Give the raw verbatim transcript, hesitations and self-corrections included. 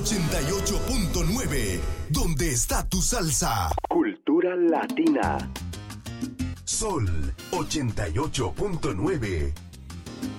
ochenta y ocho punto nueve, donde está tu salsa. Cultura latina. Sol ochenta y ocho punto nueve.